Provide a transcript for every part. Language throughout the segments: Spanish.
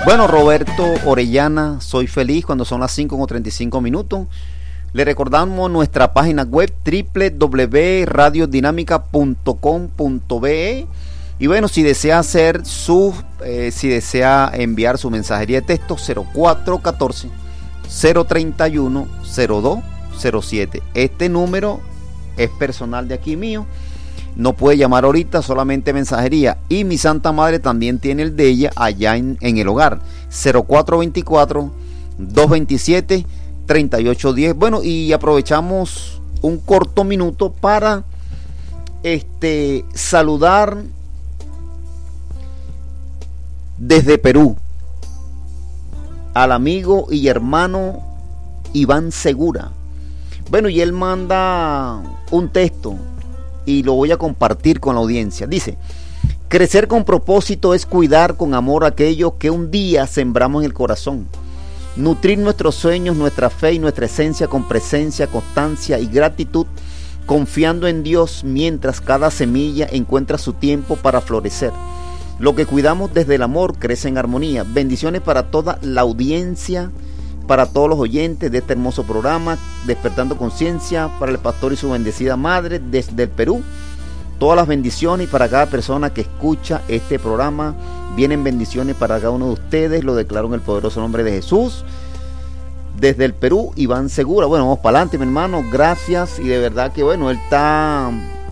Bueno, Roberto Orellana, soy feliz cuando son las 5:35. Le recordamos nuestra página web www.radiodinámica.com.be. Y bueno, si desea enviar su mensajería de texto, 0414 031 0207. Este número es personal de aquí mío. No puede llamar ahorita, solamente mensajería. Y mi Santa Madre también tiene el de ella allá en el hogar. 0424-227-3810. Bueno, y aprovechamos un corto minuto para saludar desde Perú al amigo y hermano Iván Segura. Bueno, y él manda un texto y lo voy a compartir con la audiencia. Dice: crecer con propósito es cuidar con amor aquello que un día sembramos en el corazón. Nutrir nuestros sueños, nuestra fe y nuestra esencia con presencia, constancia y gratitud, confiando en Dios mientras cada semilla encuentra su tiempo para florecer. Lo que cuidamos desde el amor crece en armonía. Bendiciones para toda la audiencia, para todos los oyentes de este hermoso programa, Despertando Conciencia, para el pastor y su bendecida madre desde el Perú. Todas las bendiciones, y para cada persona que escucha este programa, vienen bendiciones para cada uno de ustedes. Lo declaro en el poderoso nombre de Jesús. Desde el Perú, Iván Segura. Bueno, vamos para adelante, mi hermano. Gracias. Y de verdad que bueno, él está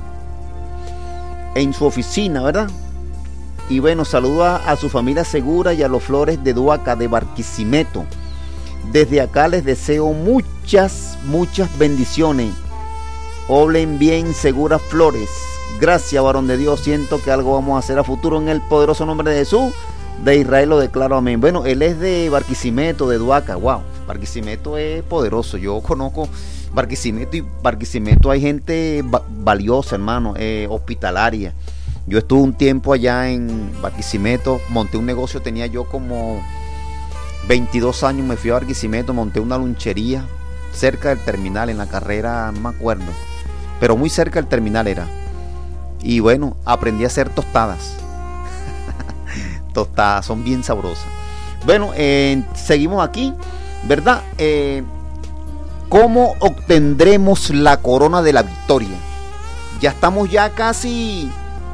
en su oficina, ¿verdad? Y bueno, saluda a su familia Segura y a los Flores de Duaca de Barquisimeto. Desde acá les deseo muchas bendiciones. Oblen bien, Segura Flores. Gracias, varón de Dios. Siento que algo vamos a hacer a futuro en el poderoso nombre de Jesús. De Israel lo declaro, amén. Bueno, él es de Barquisimeto, de Duaca. Wow, Barquisimeto es poderoso. Yo conozco Barquisimeto, y Barquisimeto hay gente valiosa, hermano, hospitalaria. Yo estuve un tiempo allá en Barquisimeto, monté un negocio, tenía yo como 22 años, me fui a Barquisimeto, monté una lonchería cerca del terminal, en la carrera, no me acuerdo, pero muy cerca del terminal era. Y bueno, aprendí a hacer tostadas. Tostadas, son bien sabrosas. Bueno, seguimos aquí, ¿verdad? ¿Cómo obtendremos la corona de la victoria? Ya estamos ya casi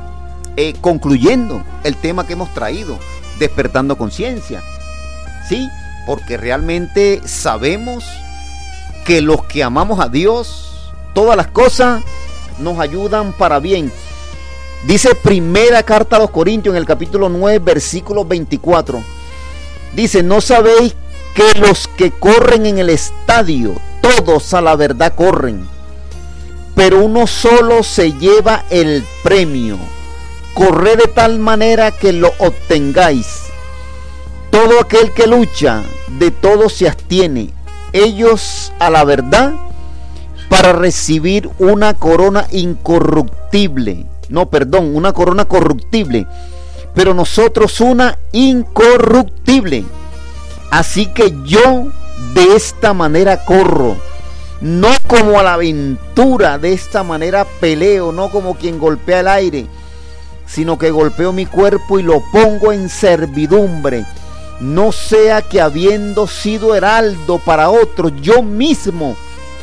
concluyendo el tema que hemos traído, Despertando Conciencia. Sí, porque realmente sabemos que los que amamos a Dios, todas las cosas nos ayudan para bien. Dice primera carta a los Corintios en el capítulo 9, versículo 24. Dice: ¿no sabéis que los que corren en el estadio, todos a la verdad corren, pero uno solo se lleva el premio? Corred de tal manera que lo obtengáis. Todo aquel que lucha, de todo se abstiene. Ellos a la verdad, para recibir una corona incorruptible. Una corona corruptible. Pero nosotros una incorruptible. Así que yo de esta manera corro. No como a la aventura, de esta manera peleo, no como quien golpea el aire, sino que golpeo mi cuerpo y lo pongo en servidumbre. No sea que habiendo sido heraldo para otros, yo mismo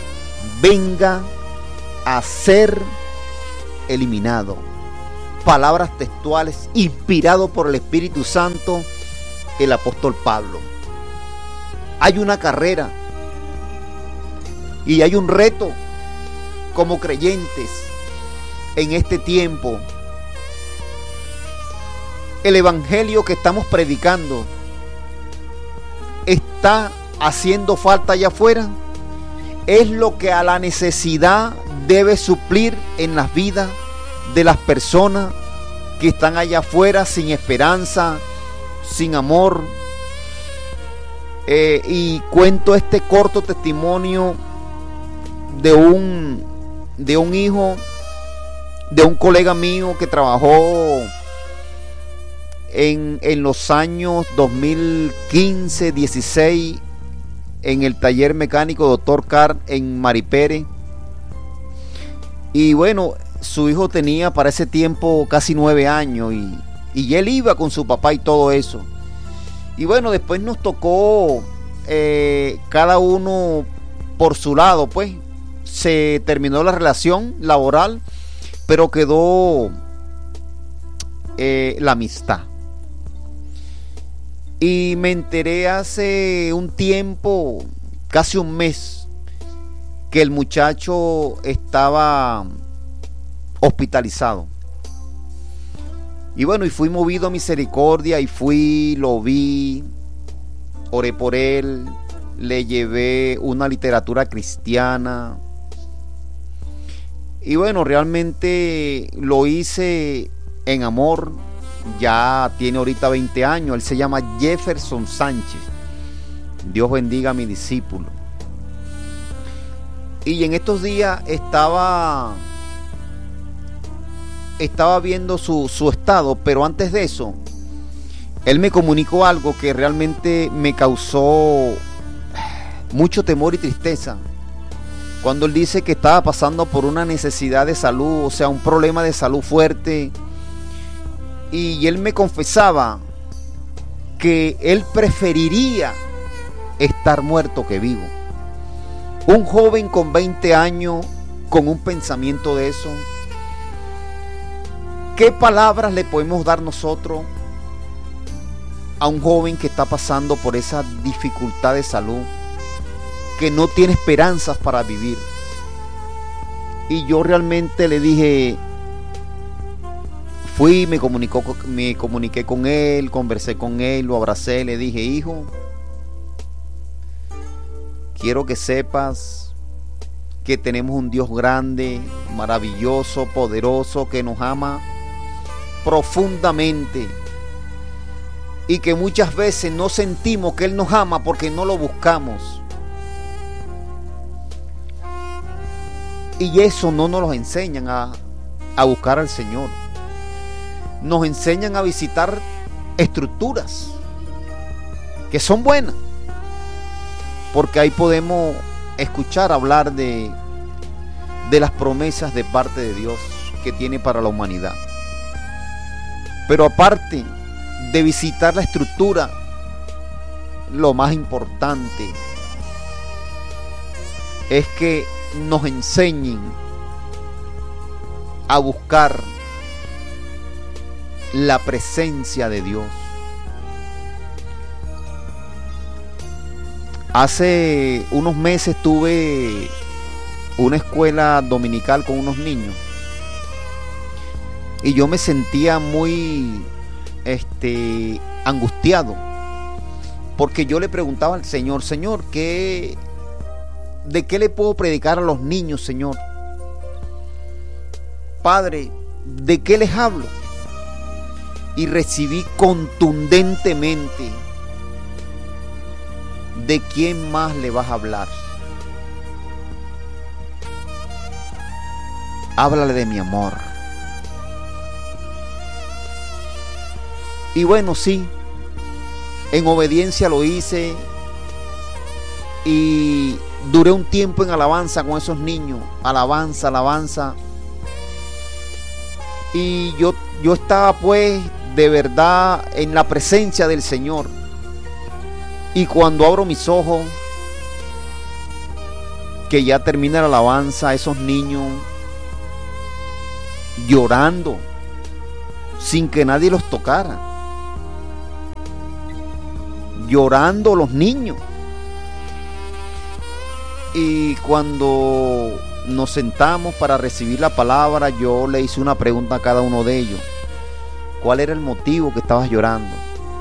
venga a ser eliminado. Palabras textuales, inspirado por el Espíritu Santo, el apóstol Pablo. Hay una carrera y hay un reto como creyentes en este tiempo. El evangelio que estamos predicando está haciendo falta allá afuera. Es lo que a la necesidad debe suplir en las vidas de las personas que están allá afuera sin esperanza, sin amor. Y cuento este corto testimonio de un hijo de un colega mío que trabajó en los años 2015, 16 en el taller mecánico Dr. Carr en Maripere. Y bueno, su hijo tenía para ese tiempo casi 9 años y él iba con su papá y todo eso. Y bueno, después nos tocó cada uno por su lado, pues. Se terminó la relación laboral, pero quedó la amistad. Y me enteré hace un tiempo, casi un mes, que el muchacho estaba hospitalizado. Y bueno, y fui movido a misericordia y fui, lo vi, oré por él, le llevé una literatura cristiana. Y bueno, realmente lo hice en amor. Ya tiene ahorita 20 años. Él se llama Jefferson Sánchez. Dios bendiga a mi discípulo. Y en estos días estaba viendo su estado, pero antes de eso, él me comunicó algo que realmente me causó mucho temor y tristeza. Cuando él dice que estaba pasando por una necesidad de salud, o sea, un problema de salud fuerte, y él me confesaba que él preferiría estar muerto que vivo. Un joven con 20 años, con un pensamiento de eso, ¿qué palabras le podemos dar nosotros a un joven que está pasando por esa dificultad de salud, que no tiene esperanzas para vivir? Y yo realmente le dije, me comuniqué con él, conversé con él, lo abracé, le dije, hijo, quiero que sepas que tenemos un Dios grande, maravilloso, poderoso, que nos ama profundamente, y que muchas veces no sentimos que Él nos ama porque no lo buscamos. Y eso no nos lo enseñan a buscar al Señor. Nos enseñan a visitar estructuras que son buenas, porque ahí podemos escuchar hablar de las promesas de parte de Dios que tiene para la humanidad. Pero aparte de visitar la estructura, lo más importante es que nos enseñen a buscar la presencia de Dios. Hace unos meses tuve una escuela dominical con unos niños y yo me sentía muy angustiado, porque yo le preguntaba al Señor, Señor, ¿de qué le puedo predicar a los niños, Señor? Padre, ¿de qué les hablo? Y recibí contundentemente, ¿de quién más le vas a hablar? Háblale de mi amor. Y bueno, sí, en obediencia lo hice y duré un tiempo en alabanza con esos niños, alabanza. Y yo estaba pues de verdad en la presencia del Señor. Y cuando abro mis ojos, que ya termina la alabanza, esos niños llorando sin que nadie los tocara, llorando los niños. Y cuando nos sentamos para recibir la palabra, yo le hice una pregunta a cada uno de ellos: ¿cuál era el motivo que estabas llorando?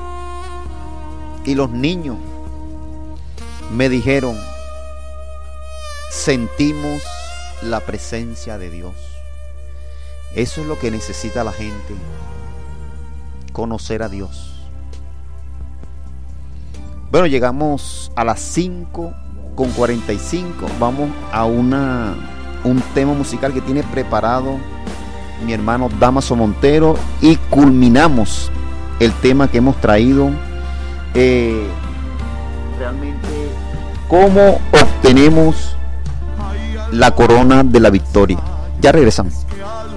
Y los niños me dijeron: sentimos la presencia de Dios. Eso es lo que necesita la gente, conocer a Dios. Bueno, llegamos a las 5:45. Vamos a un tema musical que tiene preparado mi hermano Damaso Montero, y culminamos el tema que hemos traído, realmente cómo obtenemos la corona de la victoria. Ya regresamos.